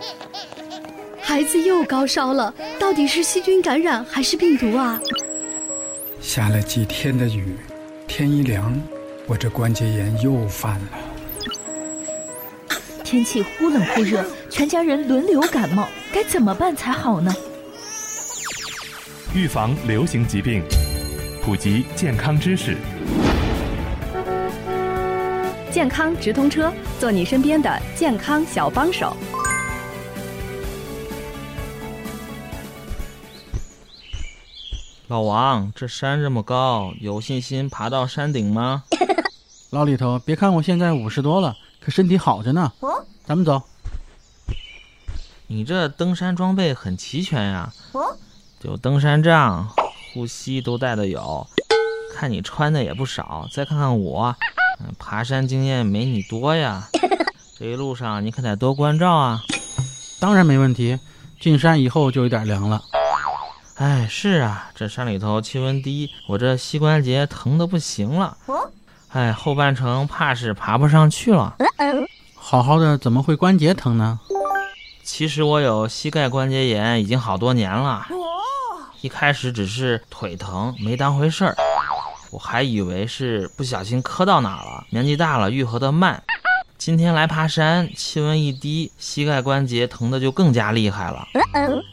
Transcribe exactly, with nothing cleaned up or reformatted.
孩子又高烧了，到底是细菌感染还是病毒啊？ 下了几天的雨，天一凉，我这关节炎又犯了。 天气忽冷忽热，全家人轮流感冒，该怎么办才好呢？ 预防流行疾病，普及健康知识。 健康直通车，做你身边的健康小帮手。 老王，这山这么高，有信心爬到山顶吗？ 老李头，别看我现在五十多了，可身体好着呢。 哦， 咱们走。 你这登山装备很齐全呀。 哦， 有登山杖，护膝都带的有。看你穿的也不少，再看看我，嗯，爬山经验没你多呀。这一路上你可得多关照啊。 当然没问题，进山以后就有点凉了。 哎，是啊，这山里头气温低，我这膝关节疼得不行了。 哦， 哎，后半程怕是爬不上去了。 好好的怎么会关节疼呢？ 其实我有膝盖关节炎已经好多年了。一开始只是腿疼，没当回事儿，我还以为是不小心磕到哪了，年纪大了愈合得慢。今天来爬山，气温一低，膝盖关节疼的就更加厉害了。